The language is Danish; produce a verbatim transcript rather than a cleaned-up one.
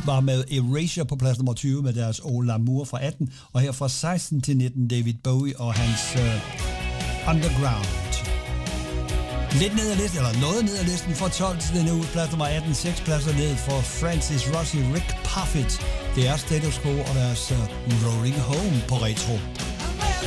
var med Erasure på plads nummer tyve med deres O L'Amour fra atten, og her fra seksten til nitten David Bowie og hans uh, Underground. Lidt ned ad listen, eller noget ned ad listen fra tolv til denne uge, plads nummer atten, seks pladser ned for Francis Rossi, Rick Parfitt. Det er Status Quo og deres uh, Rolling Home på Retro.